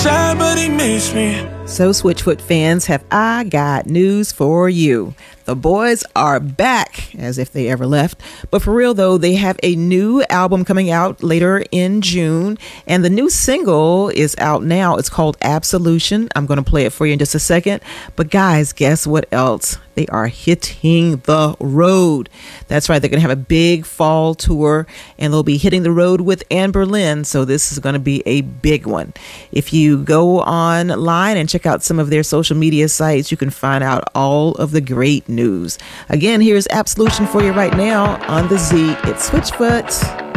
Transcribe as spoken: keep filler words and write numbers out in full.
Sad, but he missed me. So, Switchfoot fans, have I got news for you. The boys are back, as if they ever left. But for real, though, they have a new album coming out later in June. And the new single is out now. It's called Absolution. I'm going to play it for you in just a second. But guys, guess what else? They are hitting the road. That's right. They're going to have a big fall tour, and they'll be hitting the road with Anne Boleyn. So this is going to be a big one. If you go online and check out some of their social media sites, you can find out all of the great news. Again, here's Absolution for you right now on the Z. It's Switchfoot.